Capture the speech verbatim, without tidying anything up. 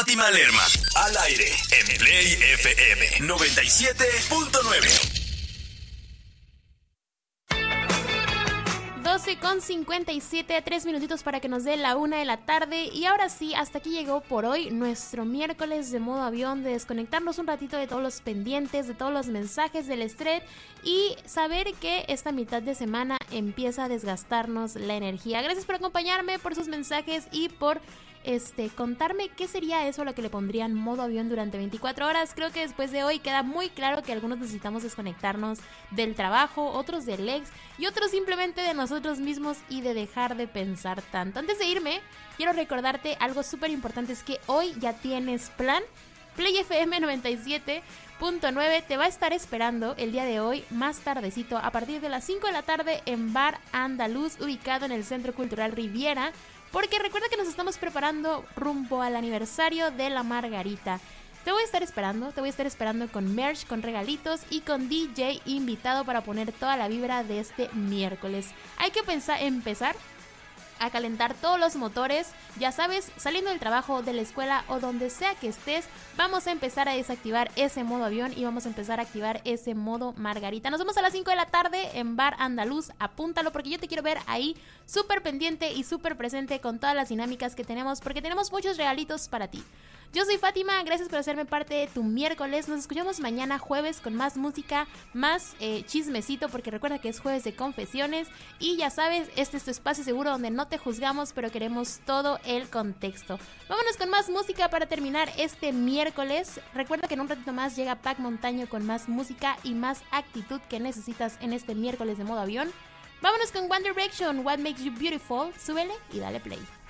Fátima Lerma. Al aire en Play F M noventa y siete punto nueve. doce con cincuenta y siete, tres minutitos para que nos dé la una de la tarde. Y ahora sí, hasta aquí llegó por hoy nuestro miércoles de modo avión, de desconectarnos un ratito de todos los pendientes, de todos los mensajes del estrés y saber que esta mitad de semana empieza a desgastarnos la energía. Gracias por acompañarme, por sus mensajes y por este contarme qué sería eso a lo que le pondrían modo avión durante veinticuatro horas. Creo que después de hoy queda muy claro que algunos necesitamos desconectarnos del trabajo, otros del ex y otros simplemente de nosotros mismos y de dejar de pensar tanto. Antes de irme, quiero recordarte algo súper importante, es que hoy ya tienes plan. Play F M noventa y siete punto nueve te va a estar esperando el día de hoy, más tardecito, a partir de las cinco de la tarde en Bar Andaluz, ubicado en el Centro Cultural Riviera, porque recuerda que nos estamos preparando rumbo al aniversario de la Margarita. Te voy a estar esperando, te voy a estar esperando con merch, con regalitos y con D J invitado para poner toda la vibra de este miércoles. Hay que pensar, empezar a calentar todos los motores, ya sabes, saliendo del trabajo, de la escuela o donde sea que estés, vamos a empezar a desactivar ese modo avión y vamos a empezar a activar ese modo Margarita. Nos vemos a las cinco de la tarde en Bar Andaluz, apúntalo porque yo te quiero ver ahí súper pendiente y súper presente con todas las dinámicas que tenemos, porque tenemos muchos regalitos para ti. Yo soy Fátima, gracias por hacerme parte de tu miércoles. Nos escuchamos mañana jueves con más música, más eh, chismecito, porque recuerda que es jueves de confesiones. Y ya sabes, este es tu espacio seguro donde no te juzgamos, pero queremos todo el contexto. Vámonos con más música para terminar este miércoles. Recuerda que en un ratito más llega Pac Montaño con más música y más actitud que necesitas en este miércoles de modo avión. Vámonos con One Direction, What Makes You Beautiful. Súbele y dale play.